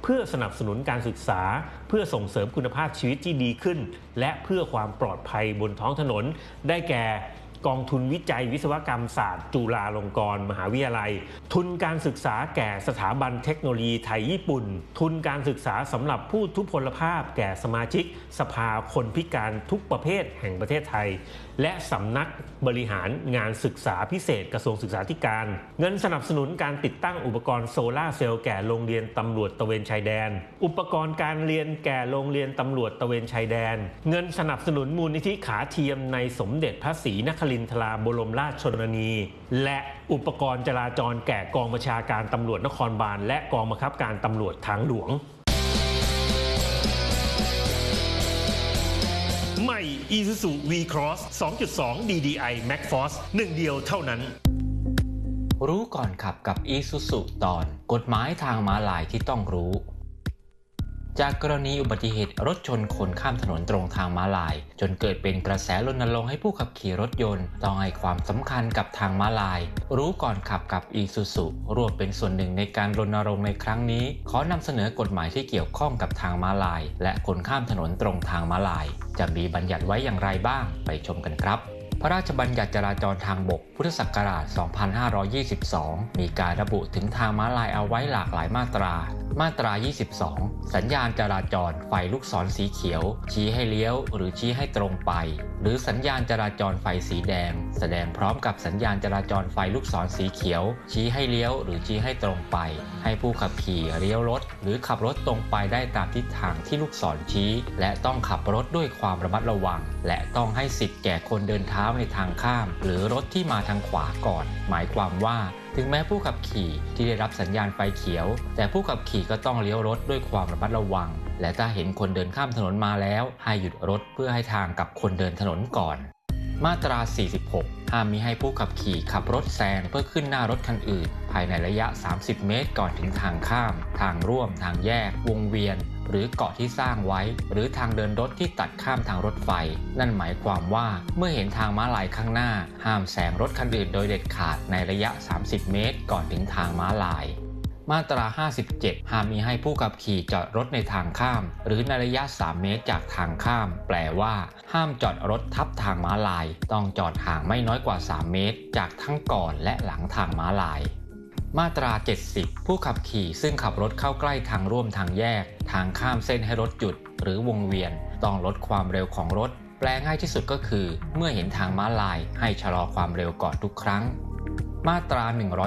เพื่อสนับสนุนการศึกษาเพื่อส่งเสริมคุณภาพชีวิตที่ดีขึ้นและเพื่อความปลอดภัยบนท้องถนนได้แก่กองทุนวิจัยวิศวกรรมศาสตร์จุฬาลงกรณ์มหาวิทยาลัยทุนการศึกษาแก่สถาบันเทคโนโลยีไทยญี่ปุ่นทุนการศึกษาสำหรับผู้ทุพพลภาพแก่สมาชิกสภาคนพิการทุกประเภทแห่งประเทศไทยและสำนักบริหารงานศึกษาพิเศษกระทรวงศึกษาธิการเงินสนับสนุนการติดตั้งอุปกรณ์โซลาร์เซลล์แก่โรงเรียนตำรวจตระเวนชายแดนอุปกรณ์การเรียนแก่โรงเรียนตำรวจตระเวนชายแดนเงินสนับสนุนมูลนิธิขาเทียมในสมเด็จพระศรีนครินทราบรมราชชนนีและอุปกรณ์จราจรแก่กองบัญชาการตำรวจนครบาลและกองบังคับการตำรวจทางหลวงใหม่ Isuzu V-Cross 2.2 DDI Max Force หนึ่งเดียวเท่านั้นรู้ก่อนขับกับ Isuzu ตอนกฎหมายทางม้าลายที่ต้องรู้จากกรณีอุบัติเหตุรถชนคนข้ามถนนตรงทางม้าลายจนเกิดเป็นกระแสรณรงค์ให้ผู้ขับขี่รถยนต์ต้องให้ความสำคัญกับทางม้าลายรู้ก่อนขับกับ Isuzu ร่วมเป็นส่วนหนึ่งในการรณรงค์ในครั้งนี้ขอนำเสนอกฎหมายที่เกี่ยวข้องกับทางม้าลายและคนข้ามถนนตรงทางม้าลายจะมีบัญญัติไว้อย่างไรบ้างไปชมกันครับพระราชบัญญัติจราจรทางบกพุทธศักราช 2522 มีการระบุถึงทางม้าลายเอาไว้หลากหลายมาตรามาตรา 22 สัญญาณจราจรไฟลูกศรสีเขียวชี้ให้เลี้ยวหรือชี้ให้ตรงไปหรือสัญญาณจราจรไฟสีแดงแสดงพร้อมกับสัญญาณจราจรไฟลูกศรสีเขียวชี้ให้เลี้ยวหรือชี้ให้ตรงไปให้ผู้ขับขี่เลี้ยวรถหรือขับรถตรงไปได้ตามทิศทางที่ลูกศรชี้และต้องขับรถด้วยความระมัดระวังและต้องให้สิทธิ์แก่คนเดินเท้าในทางข้ามหรือรถที่มาทางขวาก่อนหมายความว่าถึงแม้ผู้ขับขี่ที่ได้รับสัญญาณไฟเขียวแต่ผู้ขับขี่ก็ต้องเลี้ยวรถด้วยความระมัดระวังและถ้าเห็นคนเดินข้ามถนนมาแล้วให้หยุดรถเพื่อให้ทางกับคนเดินถนนก่อนมาตรา 46 ห้ามมิให้ผู้ขับขี่ขับรถแซงเพื่อขึ้นหน้ารถคันอื่นภายในระยะ 30 เมตรก่อนถึงทางข้ามทางร่วมทางแยกวงเวียนหรือเกาะที่สร้างไว้หรือทางเดินรถที่ตัดข้ามทางรถไฟนั่นหมายความว่าเมื่อเห็นทางม้าลายข้างหน้าห้ามแซงรถคันอื่นโดยเด็ดขาดในระยะ 30 เมตรก่อนถึงทางม้าลายมาตรา 57 ห้ามมิให้ผู้ขับขี่จอดรถในทางข้ามหรือในระยะ 3 เมตรจากทางข้ามแปลว่าห้ามจอดรถทับทางม้าลายต้องจอดห่างไม่น้อยกว่า 3 เมตรจากทั้งก่อนและหลังทางม้าลายมาตรา 70 ผู้ขับขี่ซึ่งขับรถเข้าใกล้ทางร่วมทางแยกทางข้ามเส้นให้รถหยุดหรือวงเวียนต้องลดความเร็วของรถแปลง่ายที่สุดก็คือเมื่อเห็นทางม้าลายให้ชะลอความเร็วก่อนทุกครั้งมาตรา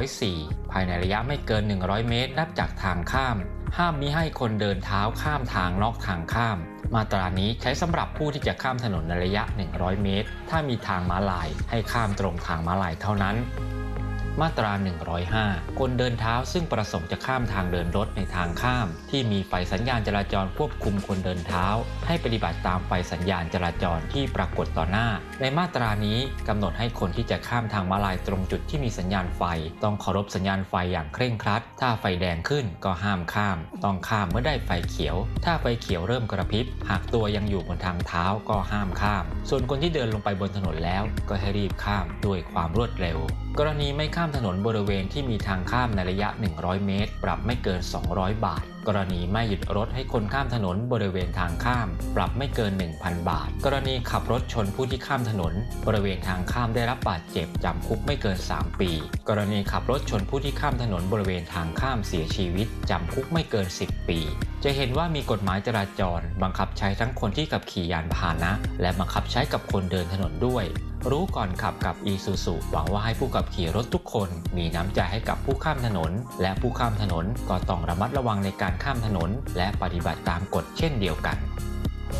104 ภายในระยะไม่เกิน 100 เมตรนับจากทางข้ามห้ามมิให้คนเดินเท้าข้ามทางนอกทางข้ามมาตรานี้ใช้สำหรับผู้ที่จะข้ามถนนในระยะ 100 เมตรถ้ามีทางม้าลายให้ข้ามตรงทางม้าลายเท่านั้นมาตรา 105 คนเดินเท้าซึ่งประสงค์จะข้ามทางเดินรถในทางข้ามที่มีไฟสัญญาณจราจรควบคุมคนเดินเท้าให้ปฏิบัติตามไฟสัญญาณจราจรที่ปรากฏต่อหน้าในมาตรานี้กำหนดให้คนที่จะข้ามทางม้าลายตรงจุดที่มีสัญญาณไฟต้องเคารพสัญญาณไฟอย่างเคร่งครัดถ้าไฟแดงขึ้นก็ห้ามข้ามต้องข้ามเมื่อได้ไฟเขียวถ้าไฟเขียวเริ่มกระพริบหากตัวยังอยู่บนทางเท้าก็ห้ามข้ามส่วนคนที่เดินลงไปบนถนนแล้วก็ให้รีบข้ามด้วยความรวดเร็วกรณีไม่ข้ามถนนบริเวณที่มีทางข้ามในระยะ 100 เมตรปรับไม่เกิน 200 บาทกรณีไม่หยุดรถให้คนข้ามถนนบริเวณทางข้ามปรับไม่เกิน 1,000 บาทกรณีขับรถชนผู้ที่ข้ามถนนบริเวณทางข้ามได้รับบาดเจ็บจำคุกไม่เกิน 3 ปีกรณีขับรถชนผู้ที่ข้ามถนนบริเวณทางข้ามเสียชีวิตจำคุกไม่เกิน 10 ปีจะเห็นว่ามีกฎหมายจราจรบังคับใช้ทั้งคนที่ขับขี่ยานพาหนะและบังคับใช้กับคนเดินถนนด้วยรู้ก่อนขับกับ Isuzu หวังว่าให้ผู้ขับขี่รถทุกคนมีน้ำใจให้กับผู้ข้ามถนนและผู้ข้ามถนนก็ต้องระมัดระวังในการข้ามถนนและปฏิบัติตามกฎเช่นเดียวกัน